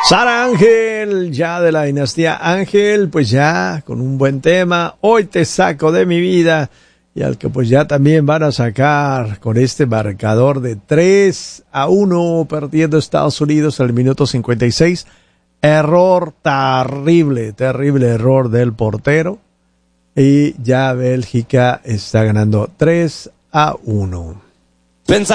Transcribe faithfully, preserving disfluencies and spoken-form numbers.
Sara Ángel, ya de la dinastía Ángel, pues ya con un buen tema, Hoy te saco de mi vida, y al que pues ya también van a sacar con este marcador de tres a uno, perdiendo Estados Unidos al minuto cincuenta y seis. Error terrible, terrible error del portero, y ya Bélgica está ganando tres a uno. Pensar